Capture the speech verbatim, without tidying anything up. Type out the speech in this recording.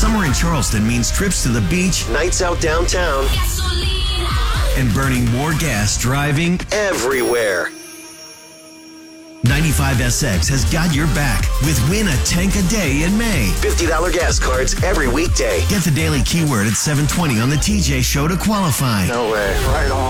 Summer in Charleston means trips to the beach, nights out downtown, and burning more gas driving everywhere. ninety-five S X has got your back with Win a Tank a Day in May. fifty dollars gas cards every weekday. Get the daily keyword at seven twenty on the T J Show to qualify. No way. Right on.